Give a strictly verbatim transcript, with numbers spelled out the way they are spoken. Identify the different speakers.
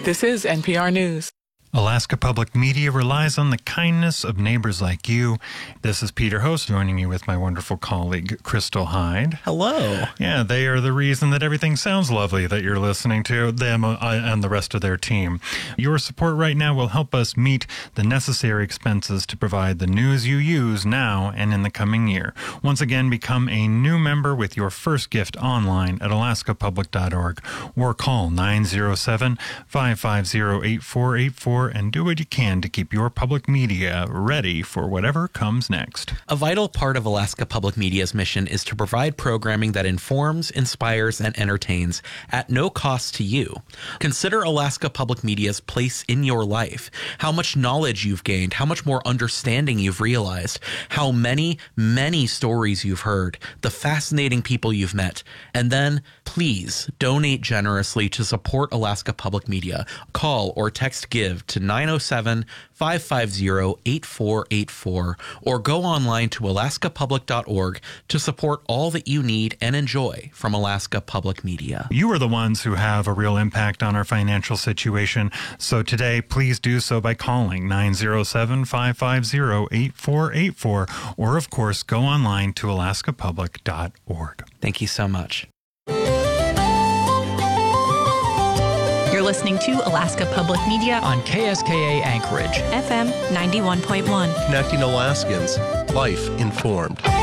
Speaker 1: This is N P R News.
Speaker 2: Alaska Public Media relies on the kindness of neighbors like you. This is Peter Host joining you with my wonderful colleague, Crystal Hyde.
Speaker 3: Hello.
Speaker 2: Yeah, they are the reason that everything sounds lovely that you're listening to, them uh, and the rest of their team. Your support right now will help us meet the necessary expenses to provide the news you use now and in the coming year. Once again, become a new member with your first gift online at alaska public dot org or call nine zero seven, five five zero, eight four eight four and do what you can to keep your public media ready for whatever comes next.
Speaker 3: A vital part of Alaska Public Media's mission is to provide programming that informs, inspires, and entertains at no cost to you. Consider Alaska Public Media's place in your life, how much knowledge you've gained, how much more understanding you've realized, how many, many stories you've heard, the fascinating people you've met, and then please donate generously to support Alaska Public Media. Call or text GIVE to nine oh seven, five five zero, eight four eight four or go online to alaska public dot org to support all that you need and enjoy from Alaska Public Media.
Speaker 2: You are the ones who have a real impact on our financial situation, so today please do so by calling nine zero seven, five five zero, eight four eight four or of course go online to alaska public dot org.
Speaker 3: Thank you so much.
Speaker 4: You're listening to Alaska Public Media
Speaker 5: on K S K A Anchorage,
Speaker 4: F M ninety-one point one.
Speaker 6: Connecting Alaskans, life informed.